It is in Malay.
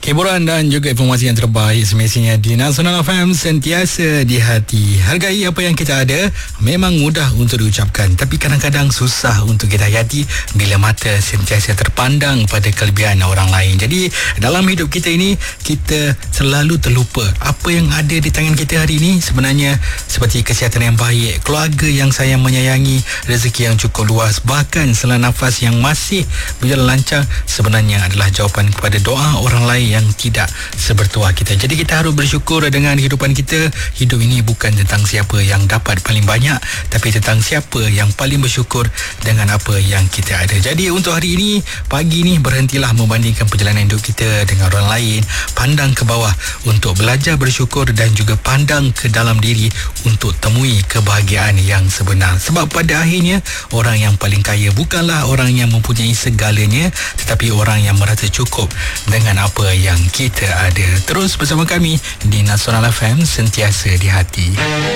Hiburan dan juga informasi yang terbaik semestinya di Nasional FM, sentiasa di hati. Hargai apa yang kita ada. Memang mudah untuk diucapkan, tapi kadang-kadang susah untuk kita hayati bila mata sentiasa terpandang pada kelebihan orang lain. Jadi dalam hidup kita ini, kita selalu terlupa apa yang ada di tangan kita hari ini sebenarnya seperti kesihatan yang baik, keluarga yang sayang menyayangi, rezeki yang cukup luas, bahkan sela nafas yang masih berjalan lancar sebenarnya adalah jawapan kepada doa orang lain yang tidak sebertuah kita. Jadi kita harus bersyukur dengan kehidupan kita. Hidup ini bukan tentang siapa yang dapat paling banyak, tapi tentang siapa yang paling bersyukur dengan apa yang kita ada. Jadi untuk hari ini, pagi ni, berhentilah membandingkan perjalanan hidup kita dengan orang lain. Pandang ke bawah untuk belajar bersyukur dan juga pandang ke dalam diri untuk temui kebahagiaan yang sebenar. Sebab pada akhirnya, orang yang paling kaya bukanlah orang yang mempunyai segalanya, tetapi orang yang merasa cukup dengan apa yang kita ada. Terus bersama kami di Nasional FM, sentiasa di hati.